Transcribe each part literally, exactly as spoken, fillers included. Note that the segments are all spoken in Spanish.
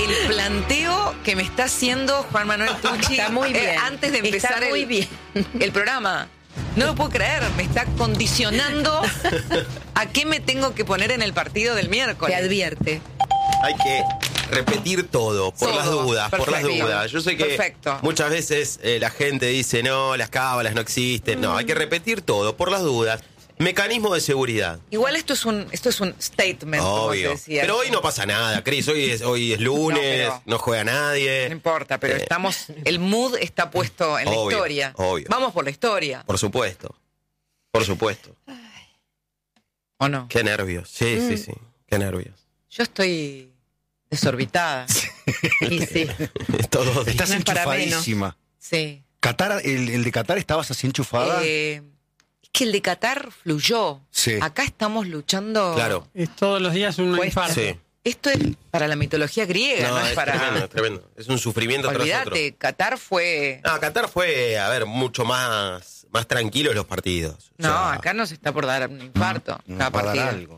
el planteo que me está haciendo Juan Manuel Tucci Está muy bien. eh, antes de empezar Está muy el, bien. el programa. No lo puedo creer, me está condicionando a qué me tengo que poner en el partido del miércoles. Te advierte. Hay que repetir todo, por Todo. las dudas, por las Perfecto. dudas. Yo sé que Perfecto. muchas veces eh, la gente dice, no, las cábalas no existen. No, hay que repetir todo, por las dudas. Mecanismo de seguridad. Igual esto es un esto es un statement, como se Obvio. decía. Pero hoy no pasa nada, Cris. Hoy es, hoy es lunes, No, no, pero- juega nadie. No importa, pero Eh, estamos el mood está puesto en la Obvio, historia. obvio. Vamos por la historia, Por supuesto. Por supuesto. ¿o no? Qué nervios. Sí, sí, sí. Qué nervios. Yo estoy desorbitada. Y sí. Todo. Estás No es para enchufadísima. Sí. Qatar, el, el de Qatar, ¿estabas así enchufada? Eh, es que el de Qatar fluyó. Sí. Acá estamos luchando. Claro. Es todos los días un Cuesta. infarto. Sí. Esto es para la mitología griega, no, No, es, es para. tremendo, es tremendo. Es un sufrimiento tras otro. Olvídate, Qatar fue. No, Qatar fue, a ver, mucho más, más tranquilos los partidos. O No, sea, acá nos está por dar un infarto Mm, cada va a dar partido. algo.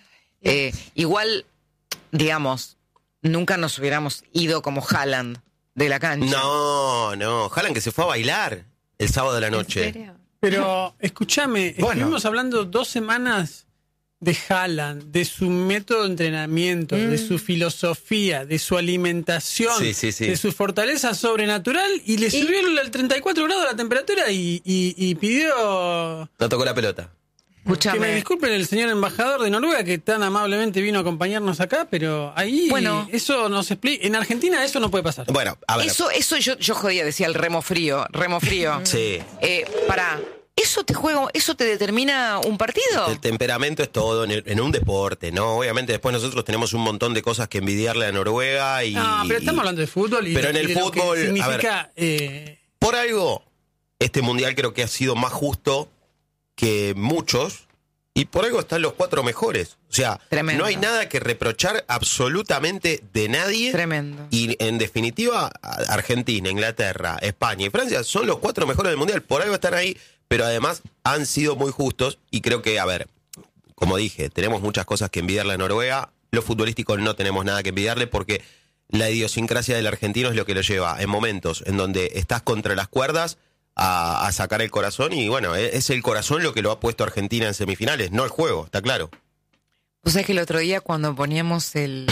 Eh, igual, digamos, nunca nos hubiéramos ido como Haaland de la cancha. No, no. Haaland que se fue a bailar el sábado de la noche. ¿En serio? Pero escúchame, Bueno. estuvimos hablando dos semanas de Haaland, de su método de entrenamiento, de su filosofía, de su alimentación, Sí, sí, sí. de su fortaleza sobrenatural y le subió al treinta y cuatro grados la temperatura y, y- y pidió No tocó la pelota. que me Escúchame. disculpen el señor embajador de Noruega que tan amablemente vino a acompañarnos acá, pero ahí Bueno. eso nos explica. En Argentina eso no puede pasar. Bueno, a ver. Eso, eso yo, yo jodía, decía el remo frío, remo frío. Sí. Eh, pará, ¿eso te juega, eso te determina un partido? El temperamento es todo en, el- en un deporte, ¿no? Obviamente después nosotros tenemos un montón de cosas que envidiarle a Noruega y... No, pero estamos hablando de fútbol y, Pero en y el de lo que fútbol, a significa eh, Por algo, este mundial creo que ha sido más justo que muchos y por algo están los cuatro mejores. O sea, Tremendo. no hay nada que reprochar absolutamente de nadie. Tremendo. Y en definitiva, Argentina, Inglaterra, España y Francia son los cuatro mejores del mundial. Por algo están ahí, pero además han sido muy justos y creo que, a ver, como dije, tenemos muchas cosas que envidiarle a Noruega. Lo futbolístico no tenemos nada que envidiarle porque la idiosincrasia del argentino es lo que lo lleva en momentos en donde estás contra las cuerdas a, a sacar el corazón y bueno, es el corazón lo que lo ha puesto a Argentina en semifinales, no el juego, está claro. Vos sabés que el otro día cuando poníamos el,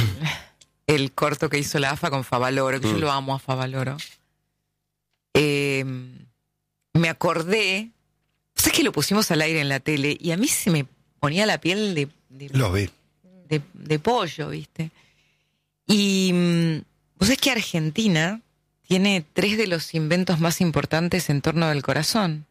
el corto que hizo la A F A con Favaloro, que yo Mm. lo amo a Favaloro, eh, me acordé, ¿sabés que lo pusimos al aire en la tele? Y a mí se me ponía la piel de, de, Lo vi. de, de pollo, ¿viste? Y mm, vos sabés que Argentina tiene tres de los inventos más importantes en torno del corazón.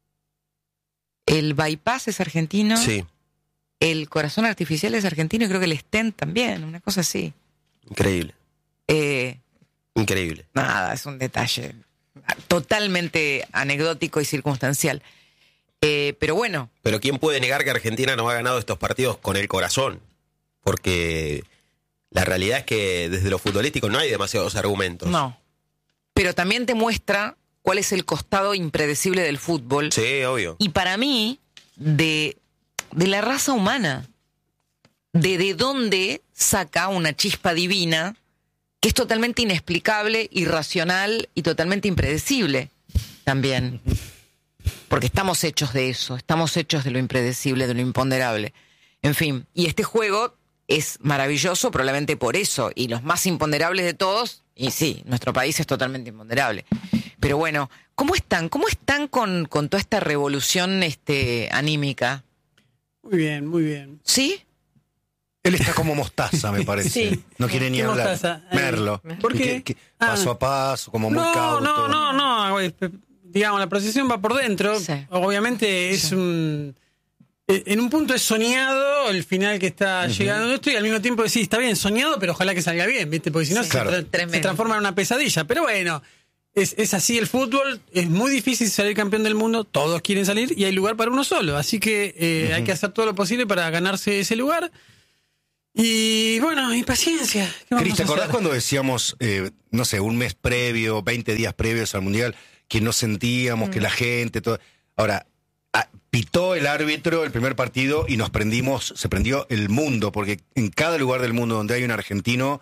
El bypass es argentino. Sí, El corazón artificial es argentino y creo que el stent también, una cosa así. increíble, Eh, increíble. nada, es un detalle totalmente anecdótico y circunstancial. Eh, pero bueno, Pero ¿quién puede negar que Argentina no ha ganado estos partidos con el corazón? Porque la realidad es que desde lo futbolístico no hay demasiados argumentos. no. Pero también te muestra cuál es el costado impredecible del fútbol. Sí, obvio. Y para mí, de, de la raza humana, de de dónde saca una chispa divina que es totalmente inexplicable, irracional y totalmente impredecible también. Porque estamos hechos de eso, estamos hechos de lo impredecible, de lo imponderable. En fin, y este juego es maravilloso probablemente por eso, y los más imponderables de todos, y sí, nuestro país es totalmente imponderable. Pero bueno, ¿cómo están? ¿Cómo están con, con toda esta revolución este, anímica? muy bien, muy bien. ¿Sí? Él está como mostaza, me parece. Sí. No quiere ni ¿Qué hablar. mostaza? Ahí. Merlo. ¿Por qué? Que- que Ah. paso a paso, como muy No, cauto. no, no, no, güey, pe- digamos, la procesión va por dentro. Sí. Obviamente es Sí. un... eh, En un punto es soñado el final que está llegando esto y al mismo tiempo decís, está bien, soñado, pero ojalá que salga bien, ¿viste? Porque si no Sí, se, claro. tra- se Tremendo. transforma en una pesadilla. Pero bueno, es, es así el fútbol, es muy difícil salir campeón del mundo, todos quieren salir y hay lugar para uno solo. Así que eh, hay que hacer todo lo posible para ganarse ese lugar. Y bueno, y paciencia. ¿Qué vamos Cris, ¿te a acordás hacer? cuando decíamos, eh, no sé, un mes previo, veinte días previos al Mundial, que no sentíamos que la gente... todo Ahora, ah, pitó el árbitro el primer partido y nos prendimos, se prendió el mundo, porque en cada lugar del mundo donde hay un argentino,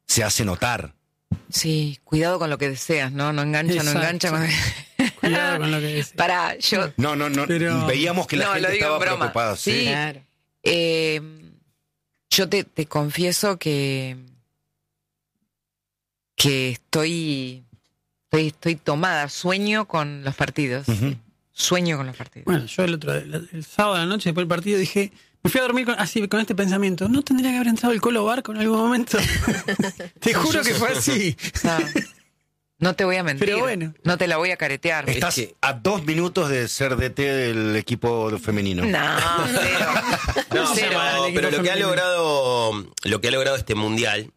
se hace notar. Sí, cuidado con lo que deseas, ¿no? No engancha, no Exacto. engancha. Con... Cuidado con lo que dice. Pará, yo... No, no, no. Pero- Veíamos que la No, lo gente digo en estaba broma. preocupada. Sí. Sí. Claro. Eh, yo te, te confieso que que estoy, estoy estoy tomada, sueño con los partidos. Ujú. Sueño con los partidos. Bueno, yo el otro el, el sábado a la noche después del partido dije, me fui a dormir con, así con este pensamiento, ¿no tendría que haber entrado el Colo Barco en algún momento? Te juro que fue así. No, no te voy a mentir. Pero bueno. No te la voy a caretear. Estás que- a dos minutos de ser D T del equipo femenino. No, cero. No, Cero. pero, el equipo pero lo que ha femenino. logrado, lo que ha logrado este mundial,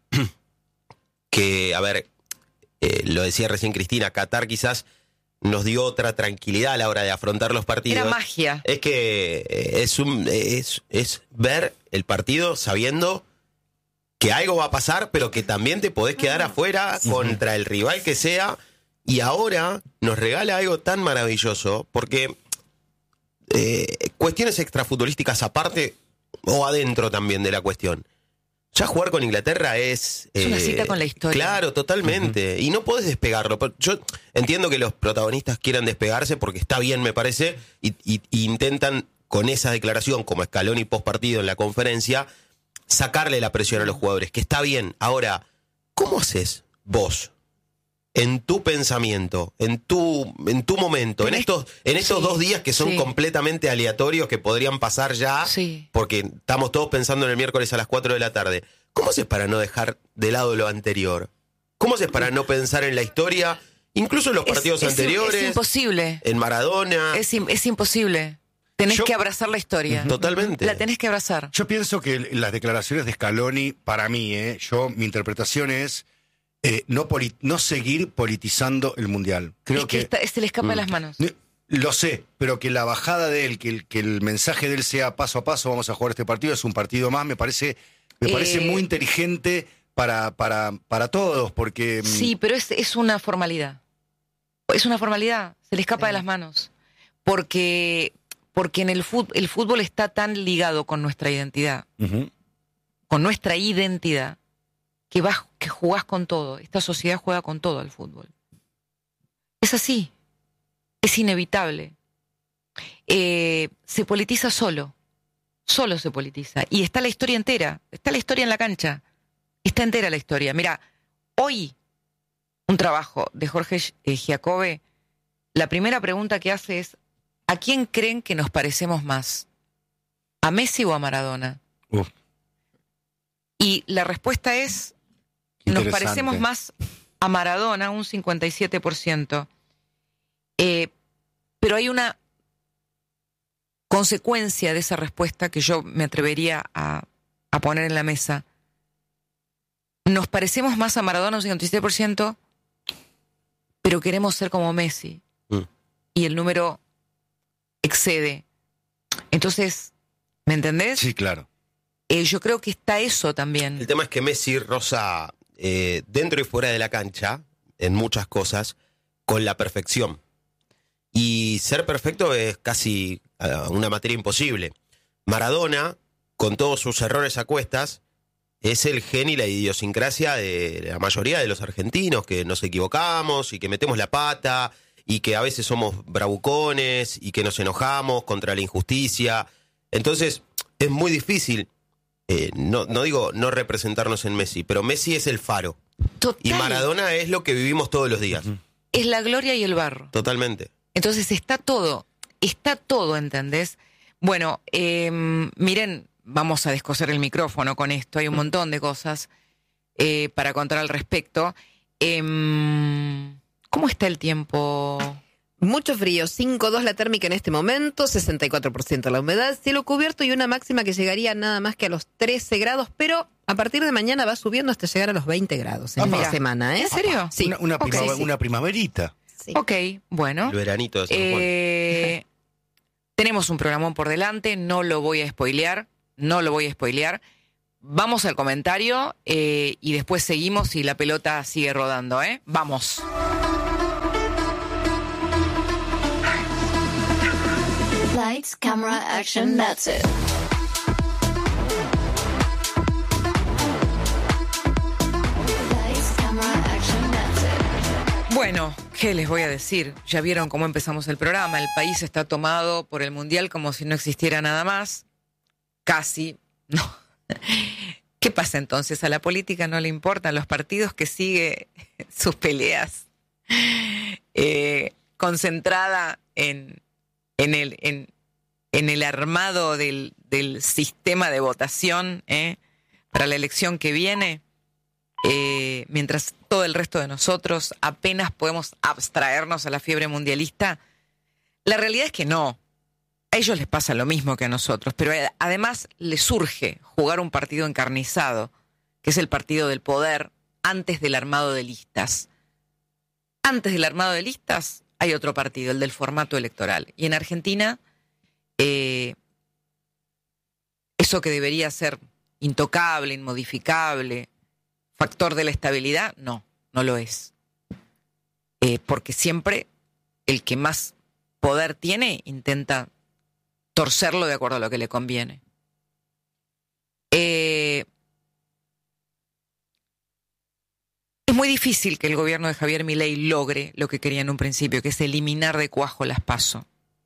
que, a ver, eh, lo decía recién Cristina, Qatar quizás nos dio otra tranquilidad a la hora de afrontar los partidos. Era magia. Es que eh, es un es, es ver el partido sabiendo que algo va a pasar, pero que también te podés quedar afuera contra el rival que sea. Y ahora nos regala algo tan maravilloso, porque eh, cuestiones extrafutbolísticas aparte o adentro también de la cuestión. Ya jugar con Inglaterra es... Es una cita con la historia. Claro, totalmente. Y no podés despegarlo. Pero yo entiendo que los protagonistas quieran despegarse porque está bien, me parece, y, y- y intentan con esa declaración, como Scaloni post partido en la conferencia, sacarle la presión a los jugadores, que está bien. Ahora, ¿cómo haces vos, en tu pensamiento, en tu, en tu momento, en Tenés- estos, en estos sí, dos días que son sí. completamente aleatorios, que podrían pasar ya, Sí. porque estamos todos pensando en el miércoles a las cuatro de la tarde? ¿Cómo haces para no dejar de lado lo anterior? ¿Cómo haces para no pensar en la historia, incluso en los Es- partidos es, im- anteriores, Es imposible. en Maradona? Es, im- es imposible. Tenés Yo- que abrazar la historia. Totalmente. La tenés que abrazar. Yo pienso que las declaraciones de Scaloni, para mí, eh, yo mi interpretación es eh, no, poli- no seguir politizando el Mundial. Creo es que, que... está- se le escapa de las manos. Ni- Lo sé, pero que la bajada de él, que el, que el mensaje de él sea paso a paso, vamos a jugar este partido, es un partido más, me parece, me Eh, parece muy inteligente para, para, para todos, porque... mm, Sí, pero es, es una formalidad. Es una formalidad. Se le escapa de las manos. Porque, porque en el fútbol, el fútbol está tan ligado con nuestra identidad. ujú. Con nuestra identidad. Que vas, que jugás con todo. Esta sociedad juega con todo al fútbol. Es así. Es inevitable. Eh, se politiza solo. Solo se politiza. Y está la historia entera. Está la historia en la cancha. Está entera la historia. Mira, hoy un trabajo de Jorge eh, Giacobbe, la primera pregunta que hace es, ¿a quién creen que nos parecemos más? ¿A Messi o a Maradona? Uf, Y la respuesta es, nos interesante. parecemos más a Maradona, un cincuenta y siete por ciento. Eh, pero hay una consecuencia de esa respuesta que yo me atrevería a, a poner en la mesa. Nos parecemos más a Maradona, un cincuenta y siete por ciento, pero queremos ser como Messi. Mm. Y el número excede. Entonces, ¿me entendés? Sí, claro. Eh, yo creo que está eso también. El tema es que Messi roza eh, dentro y fuera de la cancha, en muchas cosas, con la perfección. Y ser perfecto es casi uh, una materia imposible. Maradona, con todos sus errores a cuestas, es el gen y la idiosincrasia de la mayoría de los argentinos, que nos equivocamos y que metemos la pata y que a veces somos bravucones y que nos enojamos contra la injusticia. Entonces, es muy difícil, eh, no, no digo no representarnos en Messi, pero Messi es el faro. Total. Y Maradona es lo que vivimos todos los días. Es la gloria y el barro. Totalmente. Entonces está todo, está todo, ¿entendés? Bueno, eh, miren, vamos a descoser el micrófono con esto, hay un montón de cosas eh, para contar al respecto. Eh, ¿Cómo está el tiempo? Mucho frío, cinco dos la térmica en este momento, sesenta y cuatro por ciento la humedad, cielo cubierto y una máxima que llegaría nada más que a los trece grados, pero a partir de mañana va subiendo hasta llegar a los veinte grados en Ah, esta mira. semana, ¿eh? ¿En serio? Sí. Una, una, Ok, primavera- sí. una primaverita. Sí. Ok, bueno. El veranito de San Juan. Eh, tenemos un programón por delante, no lo voy a spoilear, no lo voy a spoilear. Vamos al comentario eh, y después seguimos y la pelota sigue rodando, ¿eh? Vamos. Lights, camera, action, that's it. Bueno, ¿qué les voy a decir? Ya vieron cómo empezamos el programa. El país está tomado por el Mundial como si no existiera nada más. Casi. No. ¿Qué pasa entonces? A la política no le importan los partidos, que sigue sus peleas eh, concentrada en, en, el, en, en el armado del, del sistema de votación eh, para la elección que viene. Eh, mientras todo el resto de nosotros apenas podemos abstraernos a la fiebre mundialista, la realidad es que no. A ellos les pasa lo mismo que a nosotros, pero además les surge jugar un partido encarnizado, que es el partido del poder, antes del armado de listas. Antes del armado de listas hay otro partido, el del formato electoral. Y en Argentina, eh, eso que debería ser intocable, inmodificable, factor de la estabilidad, no, no lo es. Eh, porque siempre el que más poder tiene intenta torcerlo de acuerdo a lo que le conviene. Eh, es muy difícil que el gobierno de Javier Milei logre lo que quería en un principio, que es eliminar de cuajo las PASO.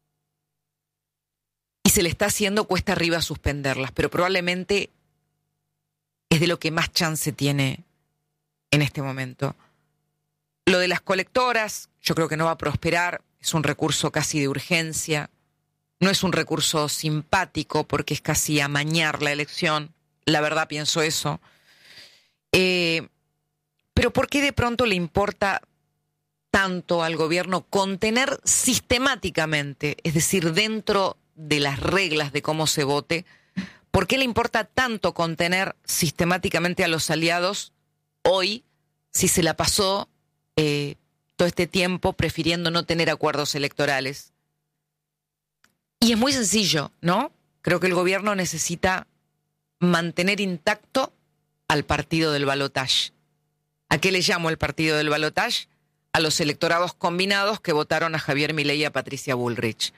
Y se le está haciendo cuesta arriba suspenderlas, pero probablemente es de lo que más chance tiene en este momento. Lo de las colectoras, yo creo que no va a prosperar, es un recurso casi de urgencia. No es un recurso simpático porque es casi amañar la elección. La verdad pienso eso. Eh, pero ¿por qué de pronto le importa tanto al gobierno contener sistemáticamente, es decir, dentro de las reglas de cómo se vote, por qué le importa tanto contener sistemáticamente a los aliados hoy si se la pasó eh, todo este tiempo prefiriendo no tener acuerdos electorales? Y es muy sencillo, ¿no? Creo que el gobierno necesita mantener intacto al partido del balotaje. ¿A qué le llamo el partido del balotaje? A los electorados combinados que votaron a Javier Milei y a Patricia Bullrich.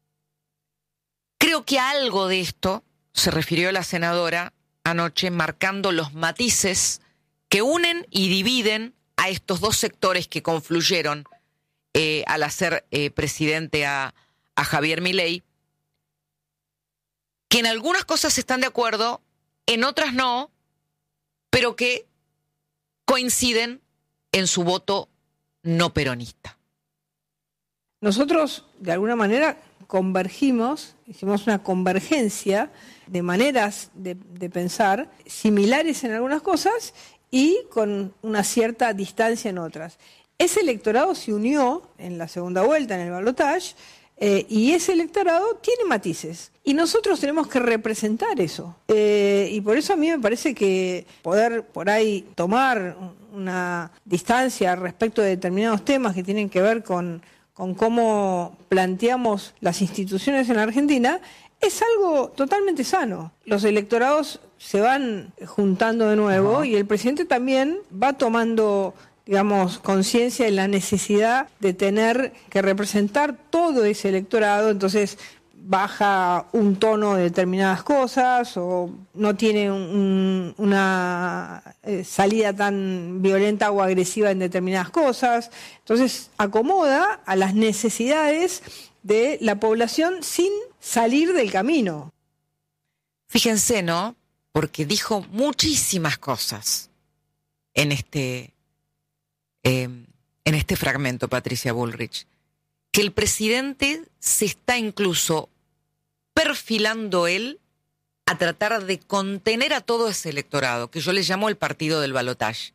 Creo que a algo de esto se refirió la senadora anoche, marcando los matices que unen y dividen a estos dos sectores que confluyeron eh, al hacer eh, presidente a, a Javier Milei, que en algunas cosas están de acuerdo, en otras no, pero que coinciden en su voto no peronista. Nosotros, de alguna manera, convergimos, hicimos una convergencia de maneras de, de pensar similares en algunas cosas y con una cierta distancia en otras. Ese electorado se unió en la segunda vuelta, en el balotaje, Eh, y ese electorado tiene matices. Y nosotros tenemos que representar eso. Eh, y por eso a mí me parece que poder por ahí tomar una distancia respecto de determinados temas que tienen que ver con, con cómo planteamos las instituciones en la Argentina es algo totalmente sano. Los electorados se van juntando de nuevo. Ajá. Y el presidente también va tomando, digamos, conciencia de la necesidad de tener que representar todo ese electorado, entonces baja un tono de determinadas cosas o no tiene un, una eh, salida tan violenta o agresiva en determinadas cosas, entonces acomoda a las necesidades de la población sin salir del camino. Fíjense, ¿no? Porque dijo muchísimas cosas en este... Eh, en este fragmento, Patricia Bullrich, que el presidente se está incluso perfilando él a tratar de contener a todo ese electorado, que yo le llamo el partido del balotaje.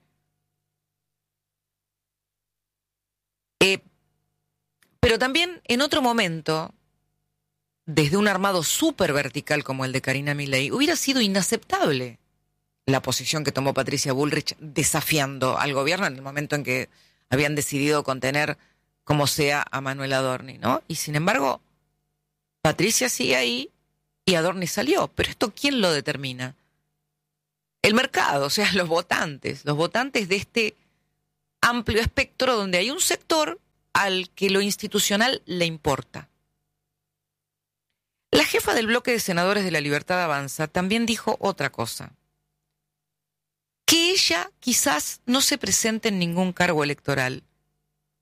Eh, pero también en otro momento, desde un armado súper vertical como el de Karina Milei, hubiera sido inaceptable la posición que tomó Patricia Bullrich desafiando al gobierno en el momento en que habían decidido contener como sea a Manuel Adorni, ¿no? Y sin embargo, Patricia sigue ahí y Adorni salió. Pero ¿esto quién lo determina? El mercado, o sea, los votantes, los votantes de este amplio espectro donde hay un sector al que lo institucional le importa. La jefa del bloque de senadores de La Libertad Avanza también dijo otra cosa. Que ella quizás no se presente en ningún cargo electoral,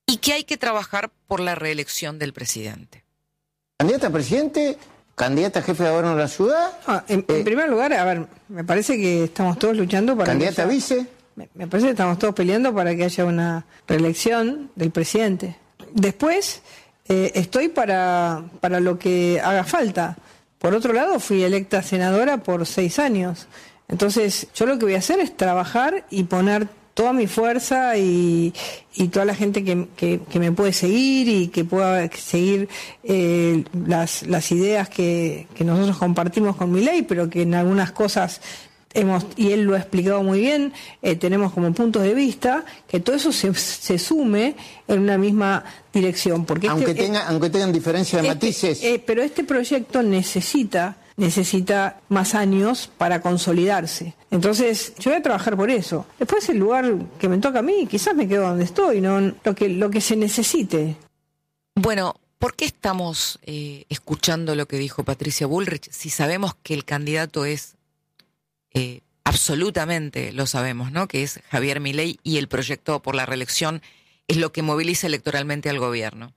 y que hay que trabajar por la reelección del presidente. ¿Candidata a presidente? ¿Candidata a jefe de gobierno de la ciudad? Ah, en, en Eh, primer lugar, a ver, me parece que estamos todos luchando para... que ¿Candidata a haya- vice? Me, me parece que estamos todos peleando para que haya una reelección del presidente. Después, eh, estoy para, para lo que haga falta. Por otro lado, fui electa senadora por seis años. Entonces, yo lo que voy a hacer es trabajar y poner toda mi fuerza y, y toda la gente que, que, que me puede seguir y que pueda seguir eh, las, las ideas que, que nosotros compartimos con Milei, pero que en algunas cosas hemos, y él lo ha explicado muy bien, eh, tenemos como puntos de vista, que todo eso se, se sume en una misma dirección. Porque Aunque, este- tenga, aunque tengan diferencia de este- matices. eh, pero este proyecto necesita necesita más años para consolidarse. Entonces, yo voy a trabajar por eso. Después el lugar que me toca a mí, quizás me quedo donde estoy, no lo que lo que se necesite. Bueno, ¿por qué estamos eh, escuchando lo que dijo Patricia Bullrich si sabemos que el candidato es, eh, absolutamente lo sabemos, ¿no? Que es Javier Milei y el proyecto por la reelección es lo que moviliza electoralmente al gobierno?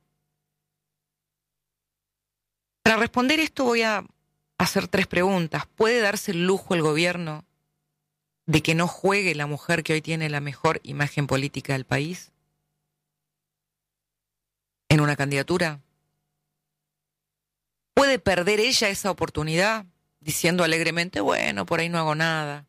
Para responder esto voy a hacer tres preguntas. ¿Puede darse el lujo el gobierno de que no juegue la mujer que hoy tiene la mejor imagen política del país en una candidatura? ¿Puede perder ella esa oportunidad diciendo alegremente, bueno, por ahí no hago nada?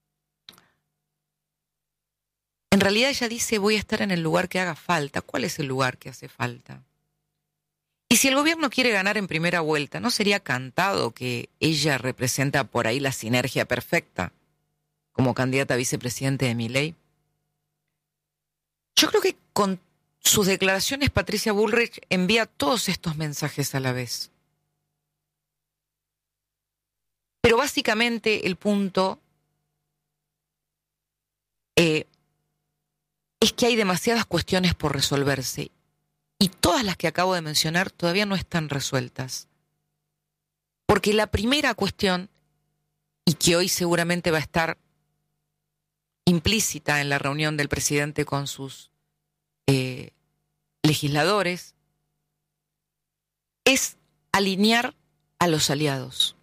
En realidad ella dice, voy a estar en el lugar que haga falta. ¿Cuál es el lugar que hace falta? Y si el gobierno quiere ganar en primera vuelta, ¿no sería cantado que ella representa por ahí la sinergia perfecta como candidata a vicepresidente de Milei? Yo creo que con sus declaraciones Patricia Bullrich envía todos estos mensajes a la vez. Pero básicamente el punto eh, es que hay demasiadas cuestiones por resolverse. Y todas las que acabo de mencionar todavía no están resueltas. Porque la primera cuestión, y que hoy seguramente va a estar implícita en la reunión del presidente con sus eh, legisladores, es alinear a los aliados.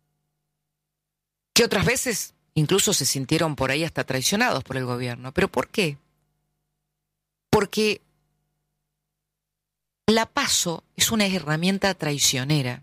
Que otras veces incluso se sintieron por ahí hasta traicionados por el gobierno. ¿Pero por qué? Porque la PASO es una herramienta traicionera.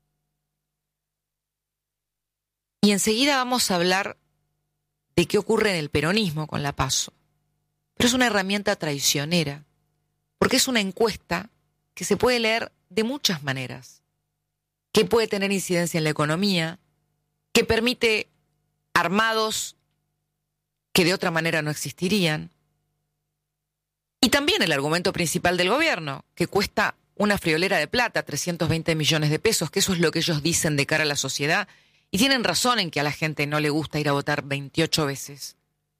Y enseguida vamos a hablar de qué ocurre en el peronismo con la PASO. Pero es una herramienta traicionera, porque es una encuesta que se puede leer de muchas maneras, que puede tener incidencia en la economía, que permite armados que de otra manera no existirían. Y también el argumento principal del gobierno, que cuesta una friolera de plata, trescientos veinte millones de pesos, que eso es lo que ellos dicen de cara a la sociedad, y tienen razón en que a la gente no le gusta ir a votar veintiocho veces.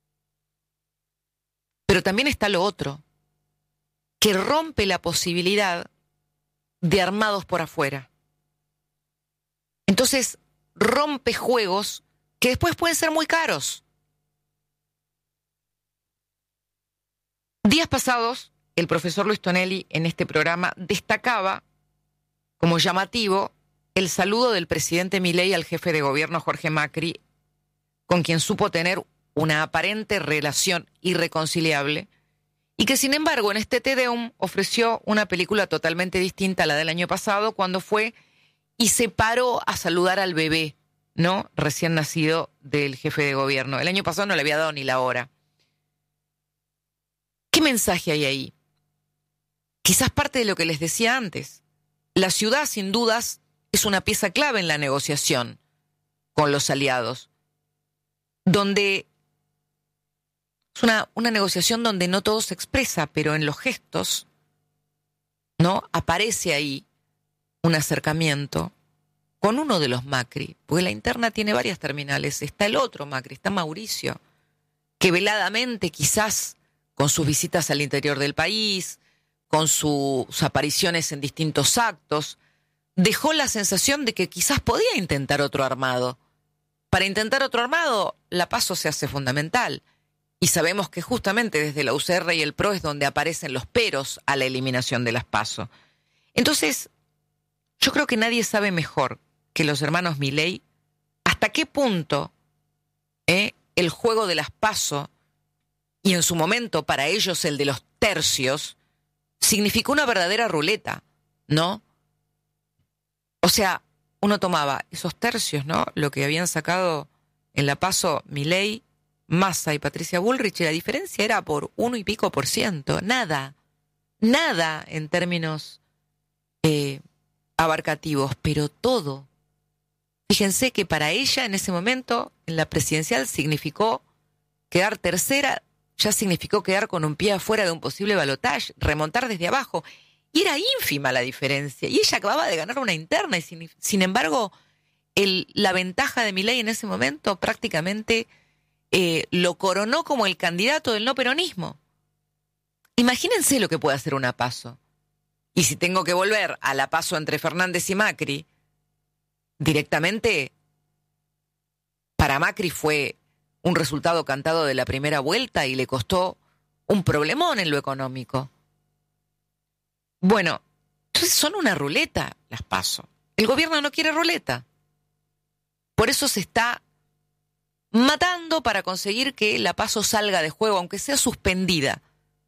Pero también está lo otro, que rompe la posibilidad de armados por afuera. Entonces, rompe juegos que después pueden ser muy caros. Días pasados, el profesor Luis Tonelli en este programa destacaba como llamativo el saludo del presidente Milei al jefe de gobierno Jorge Macri, con quien supo tener una aparente relación irreconciliable, y que sin embargo en este Te Deum ofreció una película totalmente distinta a la del año pasado, cuando fue y se paró a saludar al bebé, ¿no?, recién nacido del jefe de gobierno. El año pasado no le había dado ni la hora. ¿Qué mensaje hay ahí? Quizás parte de lo que les decía antes. La ciudad, sin dudas, es una pieza clave en la negociación con los aliados, donde es una, una negociación donde no todo se expresa, pero en los gestos, ¿no?, aparece ahí un acercamiento con uno de los Macri, porque la interna tiene varias terminales. Está el otro Macri, está Mauricio, que veladamente quizás con sus visitas al interior del país, con sus apariciones en distintos actos, dejó la sensación de que quizás podía intentar otro armado. Para intentar otro armado, la PASO se hace fundamental. Y sabemos que justamente desde la U C R y el P R O es donde aparecen los peros a la eliminación de las PASO. Entonces, yo creo que nadie sabe mejor que los hermanos Milei hasta qué punto eh, el juego de las PASO, y en su momento para ellos el de los tercios, significó una verdadera ruleta, ¿no? O sea, uno tomaba esos tercios, ¿no? Lo que habían sacado en la PASO Milei, Massa y Patricia Bullrich, y la diferencia era por uno y pico por ciento. Nada, nada en términos eh, abarcativos, pero todo. Fíjense que para ella en ese momento, en la presidencial, significó quedar tercera, ya significó quedar con un pie afuera de un posible balotaje, remontar desde abajo. Y era ínfima la diferencia. Y ella acababa de ganar una interna y sin, sin embargo, el, la ventaja de Milei en ese momento prácticamente eh, lo coronó como el candidato del no peronismo. Imagínense lo que puede hacer una PASO. Y si tengo que volver a la PASO entre Fernández y Macri, directamente para Macri fue un resultado cantado de la primera vuelta y le costó un problemón en lo económico. Bueno, entonces son una ruleta las PASO. El gobierno no quiere ruleta. Por eso se está matando para conseguir que la PASO salga de juego, aunque sea suspendida.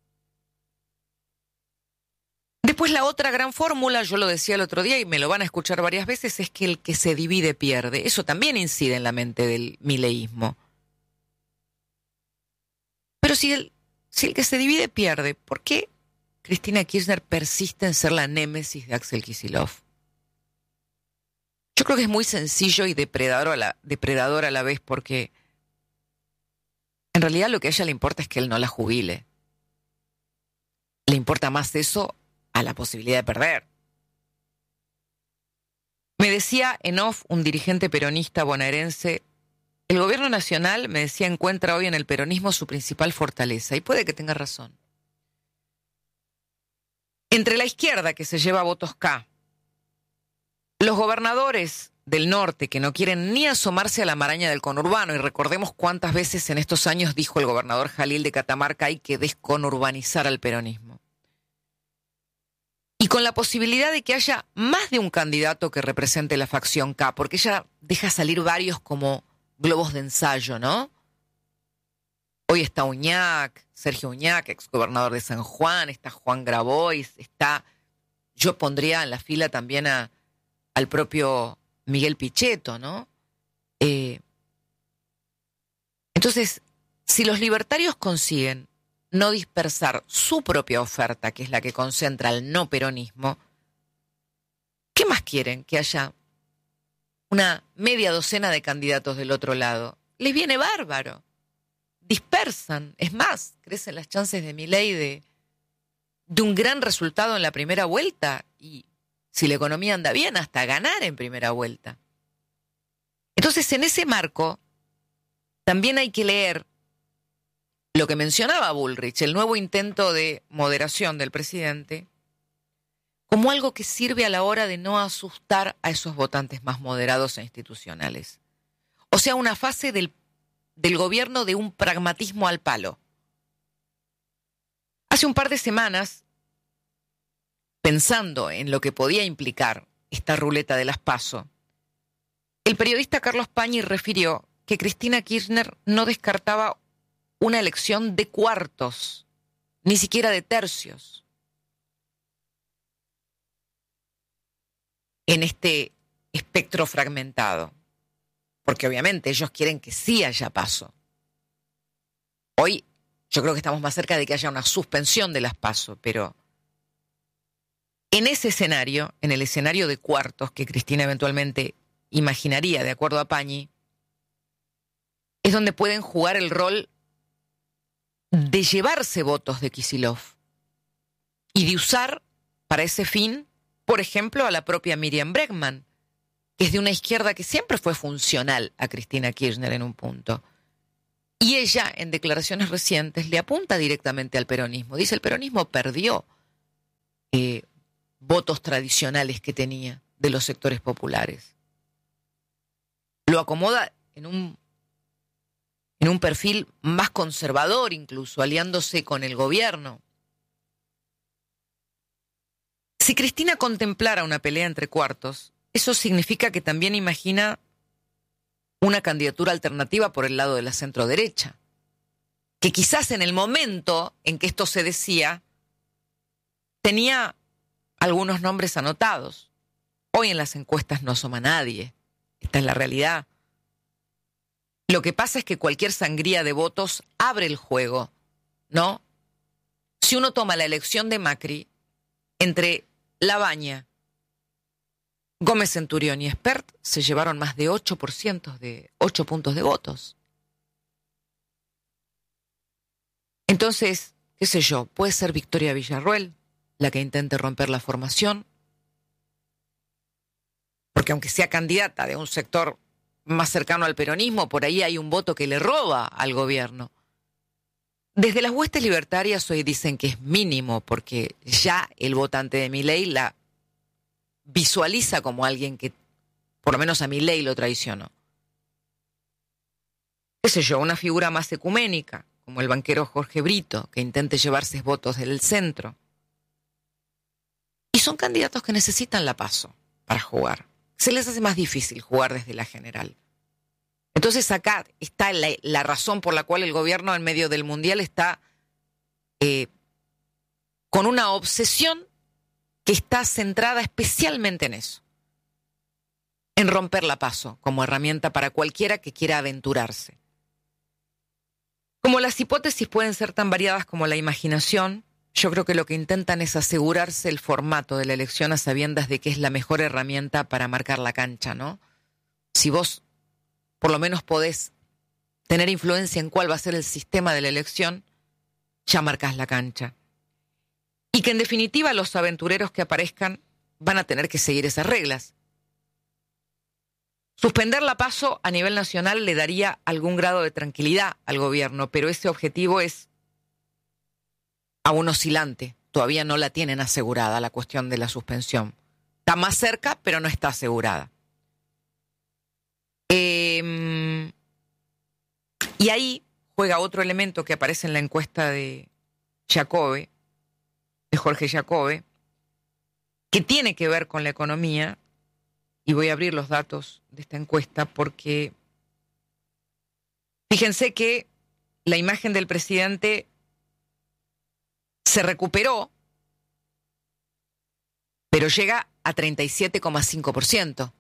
Después la otra gran fórmula, yo lo decía el otro día y me lo van a escuchar varias veces, es que el que se divide pierde. Eso también incide en la mente del mileísmo. Pero si el, si el que se divide pierde, ¿por qué Cristina Kirchner persiste en ser la némesis de Axel Kicillof? Yo creo que es muy sencillo y depredador a la, depredador a la vez, porque en realidad lo que a ella le importa es que él no la jubile. Le importa más eso a la posibilidad de perder. Me decía en off un dirigente peronista bonaerense: el gobierno nacional, me decía, encuentra hoy en el peronismo su principal fortaleza, y puede que tenga razón. Entre la izquierda, que se lleva votos K, los gobernadores del norte, que no quieren ni asomarse a la maraña del conurbano, y recordemos cuántas veces en estos años dijo el gobernador Jalil de Catamarca: hay que desconurbanizar al peronismo. Y con la posibilidad de que haya más de un candidato que represente la facción K, porque ella deja salir varios como globos de ensayo, ¿no? Hoy está Uñac, Sergio Uñac, exgobernador de San Juan, está Juan Grabois, está, yo pondría en la fila también a, al propio Miguel Pichetto, ¿no? Eh, entonces, si los libertarios consiguen no dispersar su propia oferta, que es la que concentra el no peronismo, ¿qué más quieren? Que haya una media docena de candidatos del otro lado. Les viene bárbaro. Dispersan. Es más, crecen las chances de Milei de, de un gran resultado en la primera vuelta y, si la economía anda bien, hasta ganar en primera vuelta. Entonces, en ese marco, también hay que leer lo que mencionaba Bullrich, el nuevo intento de moderación del presidente, como algo que sirve a la hora de no asustar a esos votantes más moderados e institucionales. O sea, una fase del, del gobierno de un pragmatismo al palo. Hace un par de semanas, pensando en lo que podía implicar esta ruleta de las PASO, el periodista Carlos Pañi refirió que Cristina Kirchner no descartaba una elección de cuartos, ni siquiera de tercios, en este espectro fragmentado. Porque obviamente ellos quieren que sí haya PASO. Hoy yo creo que estamos más cerca de que haya una suspensión de las PASO, pero en ese escenario, en el escenario de cuartos que Cristina eventualmente imaginaría, de acuerdo a Pañi, es donde pueden jugar el rol de llevarse votos de Kicillof y de usar para ese fin, por ejemplo, a la propia Miriam Bregman, que es de una izquierda que siempre fue funcional a Cristina Kirchner en un punto. Y ella, en declaraciones recientes, le apunta directamente al peronismo. Dice, el peronismo perdió eh, votos tradicionales que tenía de los sectores populares. Lo acomoda en un en un perfil más conservador incluso, aliándose con el gobierno. Si Cristina contemplara una pelea entre cuartos, eso significa que también imagina una candidatura alternativa por el lado de la centroderecha, que quizás en el momento en que esto se decía, tenía algunos nombres anotados. Hoy en las encuestas no asoma nadie. Esta es la realidad. Lo que pasa es que cualquier sangría de votos abre el juego, ¿no? Si uno toma la elección de Macri, entre Labaña, Gómez Centurión y Espert se llevaron más de ocho por ciento de ocho puntos de votos. Entonces, qué sé yo, puede ser Victoria Villarruel la que intente romper la formación, porque aunque sea candidata de un sector más cercano al peronismo, por ahí hay un voto que le roba al gobierno. Desde las huestes libertarias hoy dicen que es mínimo, porque ya el votante de Milei la visualiza como alguien que, por lo menos a Milei, lo traicionó. Qué sé yo, una figura más ecuménica, como el banquero Jorge Brito, que intente llevarse votos del centro. Y son candidatos que necesitan la PASO para jugar. Se les hace más difícil jugar desde la general. Entonces acá está la, la razón por la cual el gobierno en medio del mundial está eh, con una obsesión que está centrada especialmente en eso, en romper la PASO como herramienta para cualquiera que quiera aventurarse. Como las hipótesis pueden ser tan variadas como la imaginación, yo creo que lo que intentan es asegurarse el formato de la elección a sabiendas de que es la mejor herramienta para marcar la cancha, ¿no? Si vos por lo menos podés tener influencia en cuál va a ser el sistema de la elección, ya marcás la cancha. Y que en definitiva los aventureros que aparezcan van a tener que seguir esas reglas. Suspender la PASO a nivel nacional le daría algún grado de tranquilidad al gobierno, pero ese objetivo es aún oscilante. Todavía no la tienen asegurada la cuestión de la suspensión. Está más cerca, pero no está asegurada. Eh, y ahí juega otro elemento que aparece en la encuesta de Jacobe, de Jorge Jacobe, que tiene que ver con la economía, y voy a abrir los datos de esta encuesta porque fíjense que la imagen del presidente se recuperó, pero llega a treinta y siete coma cinco por ciento.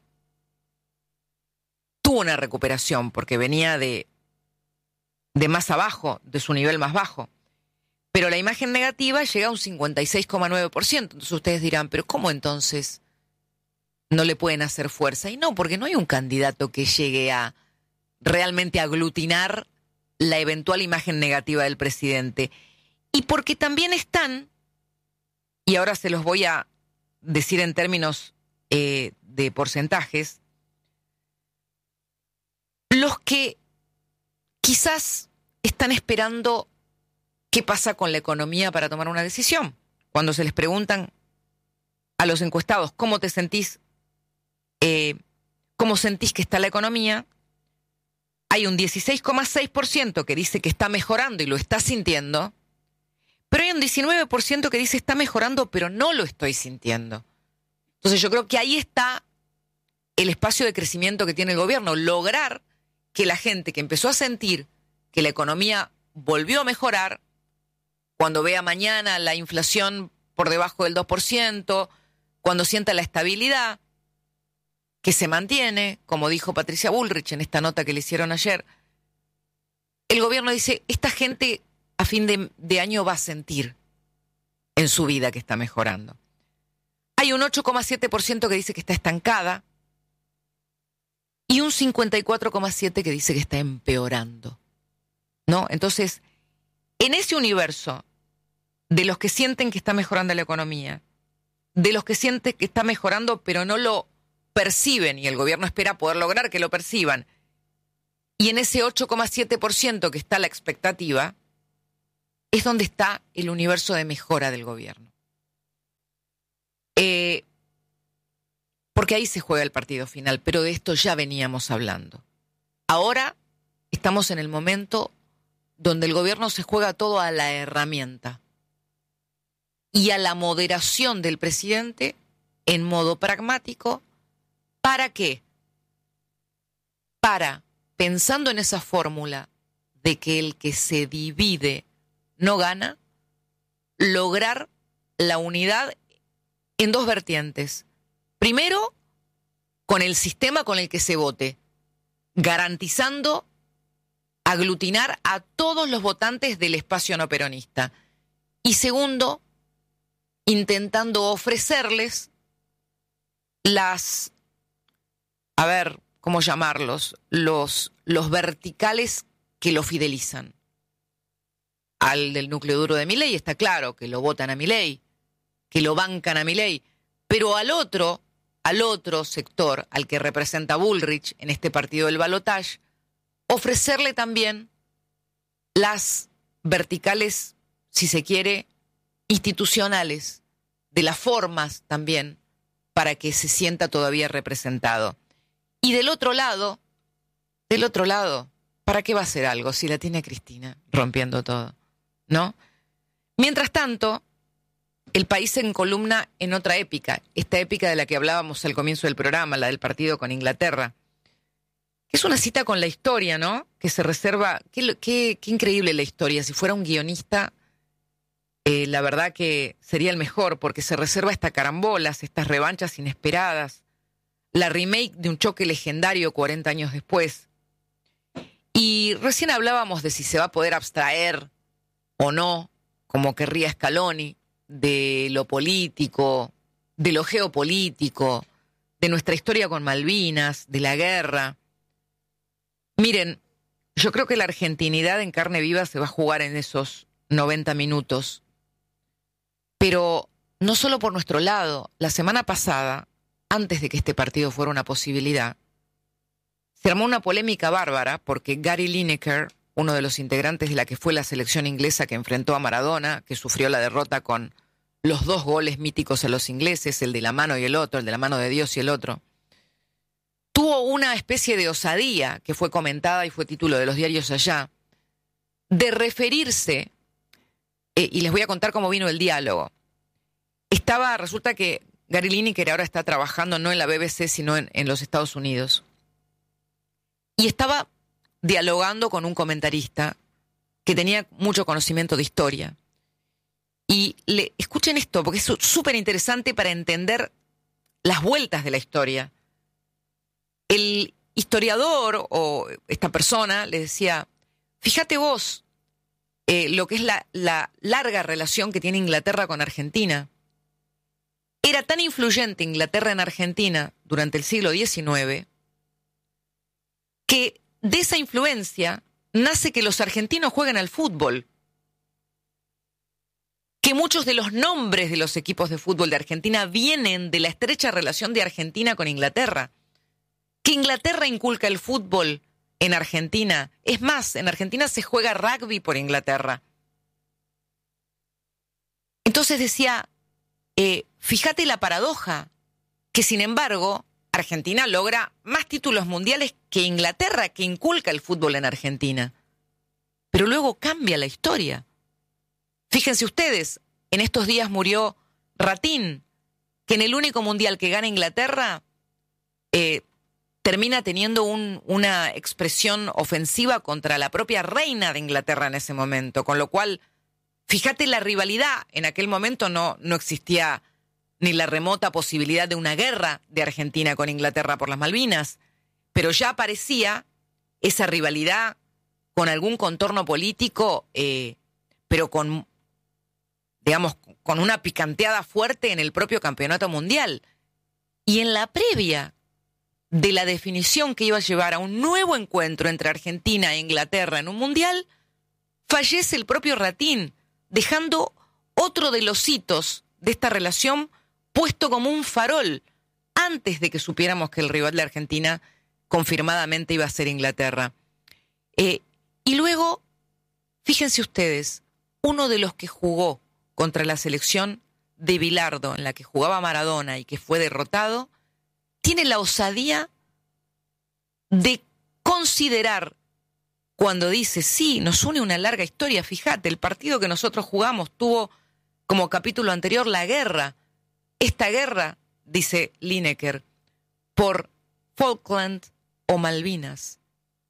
Tuvo una recuperación porque venía de, de más abajo, de su nivel más bajo. Pero la imagen negativa llega a un cincuenta y seis coma nueve por ciento. Entonces ustedes dirán, ¿pero cómo entonces no le pueden hacer fuerza? Y no, porque no hay un candidato que llegue a realmente aglutinar la eventual imagen negativa del presidente. Y porque también están, y ahora se los voy a decir en términos eh, de porcentajes, los que quizás están esperando qué pasa con la economía para tomar una decisión. Cuando se les preguntan a los encuestados cómo te sentís, eh, cómo sentís que está la economía, hay un dieciséis coma seis por ciento que dice que está mejorando y lo está sintiendo, pero hay un diecinueve por ciento que dice está mejorando pero no lo estoy sintiendo. Entonces yo creo que ahí está el espacio de crecimiento que tiene el gobierno, lograr que la gente que empezó a sentir que la economía volvió a mejorar, cuando vea mañana la inflación por debajo del dos por ciento, cuando sienta la estabilidad que se mantiene, como dijo Patricia Bullrich en esta nota que le hicieron ayer, el gobierno dice, esta gente a fin de, de año va a sentir en su vida que está mejorando. Hay un ocho coma siete por ciento que dice que está estancada y un cincuenta y cuatro coma siete por ciento que dice que está empeorando, ¿no? Entonces, en ese universo de los que sienten que está mejorando la economía, de los que sienten que está mejorando pero no lo perciben y el gobierno espera poder lograr que lo perciban, y en ese ocho coma siete por ciento que está la expectativa, es donde está el universo de mejora del gobierno. Eh, porque ahí se juega el partido final, pero de esto ya veníamos hablando. Ahora estamos en el momento donde el gobierno se juega todo a la herramienta y a la moderación del presidente en modo pragmático. ¿Para qué? Para, pensando en esa fórmula de que el que se divide no gana, lograr la unidad en dos vertientes. Primero, con el sistema con el que se vote, garantizando aglutinar a todos los votantes del espacio no peronista. Y segundo, intentando ofrecerles las, a ver, ¿cómo llamarlos? Los, los verticales que lo fidelizan. Al del núcleo duro de Milei está claro que lo votan a Milei, que lo bancan a Milei, pero al otro, al otro sector, al que representa Bullrich en este partido del balotaje, ofrecerle también las verticales, si se quiere, institucionales, de las formas también, para que se sienta todavía representado. Y del otro lado, del otro lado, ¿para qué va a hacer algo si la tiene Cristina rompiendo todo? ¿No? Mientras tanto, el país se encolumna en otra épica, esta épica de la que hablábamos al comienzo del programa, la del partido con Inglaterra. Es una cita con la historia, ¿no? Que se reserva, qué, qué, qué increíble la historia. Si fuera un guionista, eh, la verdad que sería el mejor, porque se reserva estas carambolas, estas revanchas inesperadas, la remake de un choque legendario cuarenta años después. Y recién hablábamos de si se va a poder abstraer o no, como querría Scaloni, de lo político, de lo geopolítico, de nuestra historia con Malvinas, de la guerra. Miren, yo creo que la argentinidad en carne viva se va a jugar en esos noventa minutos. Pero no solo por nuestro lado. La semana pasada, antes de que este partido fuera una posibilidad, se armó una polémica bárbara porque Gary Lineker, uno de los integrantes de la que fue la selección inglesa que enfrentó a Maradona, que sufrió la derrota con los dos goles míticos a los ingleses, el de la mano y el otro, el de la mano de Dios y el otro, tuvo una especie de osadía, que fue comentada y fue título de los diarios allá, de referirse, eh, y les voy a contar cómo vino el diálogo. Estaba, resulta que Gary Lineker ahora está trabajando no en la B B C, sino en, en los Estados Unidos. Y estaba dialogando con un comentarista que tenía mucho conocimiento de historia. Y le, escuchen esto, porque es súper interesante para entender las vueltas de la historia. El historiador o esta persona le decía, fíjate vos eh, lo que es la, la larga relación que tiene Inglaterra con Argentina. Era tan influyente Inglaterra en Argentina durante el siglo diecinueve que de esa influencia nace que los argentinos jueguen al fútbol, que muchos de los nombres de los equipos de fútbol de Argentina vienen de la estrecha relación de Argentina con Inglaterra, que Inglaterra inculca el fútbol en Argentina. Es más, en Argentina se juega rugby por Inglaterra. Entonces decía, eh, fíjate la paradoja, que sin embargo Argentina logra más títulos mundiales que Inglaterra, que inculca el fútbol en Argentina. Pero luego cambia la historia. Fíjense ustedes, en estos días murió Ratín, que en el único mundial que gana Inglaterra eh, termina teniendo un, una expresión ofensiva contra la propia reina de Inglaterra en ese momento. Con lo cual, fíjate la rivalidad. En aquel momento no, no existía ni la remota posibilidad de una guerra de Argentina con Inglaterra por las Malvinas, pero ya aparecía esa rivalidad con algún contorno político, eh, pero con, digamos, con una picanteada fuerte en el propio campeonato mundial. Y en la previa de la definición que iba a llevar a un nuevo encuentro entre Argentina e Inglaterra en un mundial, fallece el propio Ratín, dejando otro de los hitos de esta relación puesto como un farol antes de que supiéramos que el rival de Argentina confirmadamente iba a ser Inglaterra. Eh, y luego, fíjense ustedes, uno de los que jugó contra la selección de Bilardo, en la que jugaba Maradona y que fue derrotado, tiene la osadía de considerar cuando dice, sí, nos une una larga historia. Fíjate, el partido que nosotros jugamos tuvo como capítulo anterior la guerra. Esta guerra, dice Lineker, por Falkland o Malvinas.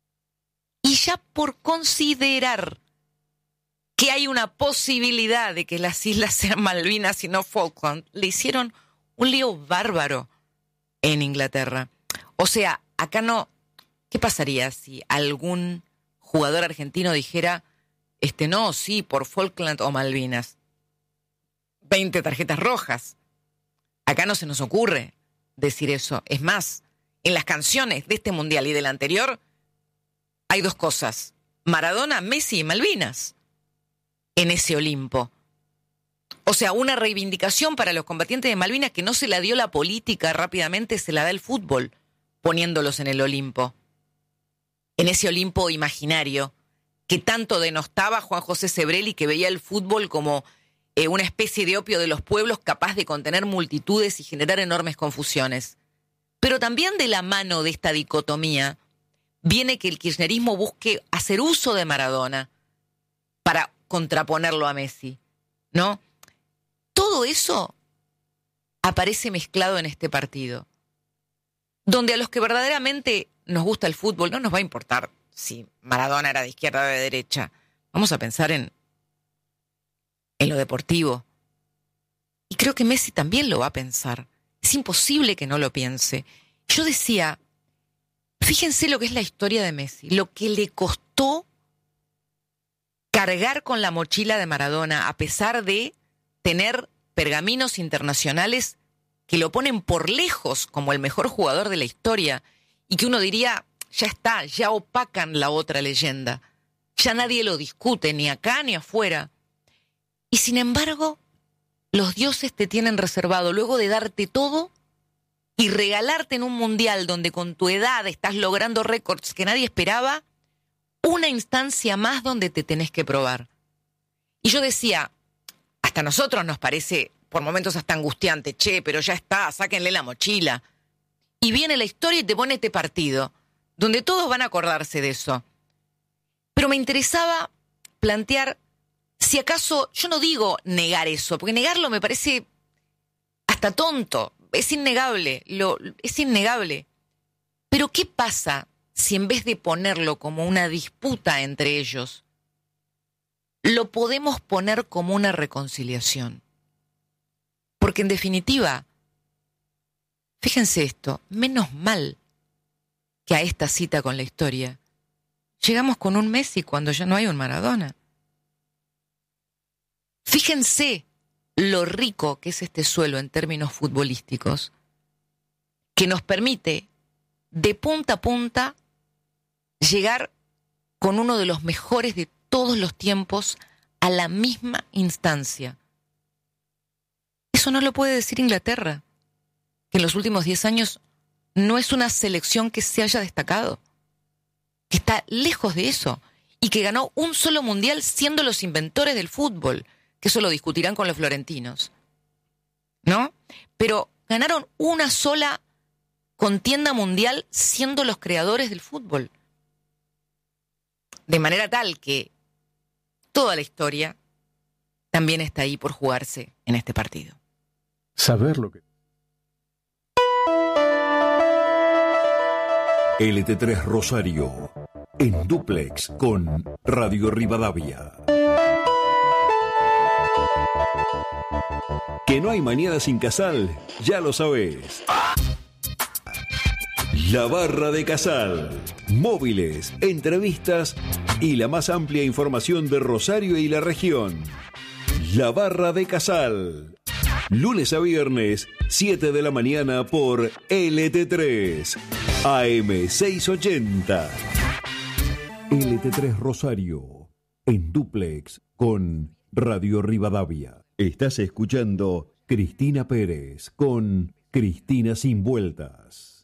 Y ya por considerar que hay una posibilidad de que las islas sean Malvinas y no Falkland, le hicieron un lío bárbaro en Inglaterra. O sea, acá no... ¿Qué pasaría si algún jugador argentino dijera, este no, sí, por Falkland o Malvinas? veinte tarjetas rojas. Acá no se nos ocurre decir eso. Es más, en las canciones de este mundial y del anterior hay dos cosas: Maradona, Messi y Malvinas en ese Olimpo. O sea, una reivindicación para los combatientes de Malvinas que no se la dio la política rápidamente, se la da el fútbol, poniéndolos en el Olimpo. En ese Olimpo imaginario que tanto denostaba Juan José Sebrelli, que veía el fútbol como eh, una especie de opio de los pueblos capaz de contener multitudes y generar enormes confusiones. Pero también de la mano de esta dicotomía viene que el kirchnerismo busque hacer uso de Maradona para contraponerlo a Messi, ¿no? Todo eso aparece mezclado en este partido, donde a los que verdaderamente nos gusta el fútbol no nos va a importar si Maradona era de izquierda o de derecha. Vamos a pensar en, en lo deportivo. Y creo que Messi también lo va a pensar. Es imposible que no lo piense. Yo decía, fíjense lo que es la historia de Messi, lo que le costó cargar con la mochila de Maradona, a pesar de tener pergaminos internacionales que lo ponen por lejos como el mejor jugador de la historia, y que uno diría, ya está, ya opacan la otra leyenda. Ya nadie lo discute, ni acá ni afuera. Y sin embargo, los dioses te tienen reservado, luego de darte todo y regalarte en un mundial donde con tu edad estás logrando récords que nadie esperaba, una instancia más donde te tenés que probar. Y yo decía, hasta a nosotros nos parece por momentos hasta angustiante, che, pero ya está, sáquenle la mochila. Y viene la historia y te pone este partido, donde todos van a acordarse de eso. Pero me interesaba plantear si acaso, yo no digo negar eso, porque negarlo me parece hasta tonto, es innegable, lo, es innegable. Pero ¿qué pasa si en vez de ponerlo como una disputa entre ellos, lo podemos poner como una reconciliación? Porque en definitiva, fíjense esto, menos mal que a esta cita con la historia llegamos con un Messi cuando ya no hay un Maradona. Fíjense lo rico que es este suelo en términos futbolísticos, que nos permite de punta a punta llegar con uno de los mejores de todos los tiempos a la misma instancia. Eso no lo puede decir Inglaterra, que en los últimos diez años no es una selección que se haya destacado, que está lejos de eso, y que ganó un solo mundial siendo los inventores del fútbol, que eso lo discutirán con los florentinos, ¿no? Pero ganaron una sola contienda mundial siendo los creadores del fútbol. De manera tal que toda la historia también está ahí por jugarse en este partido. Saber lo que... L T tres Rosario, en dúplex con Radio Rivadavia. Que no hay mañana sin Casal, ya lo sabés. La Barra de Casal. Móviles, entrevistas y la más amplia información de Rosario y la región. La Barra de Casal. Lunes a viernes, siete de la mañana por L T tres. A M seiscientos ochenta. L T tres Rosario. En dúplex con Radio Rivadavia. Estás escuchando Cristina Pérez con Cristina Sin Vueltas.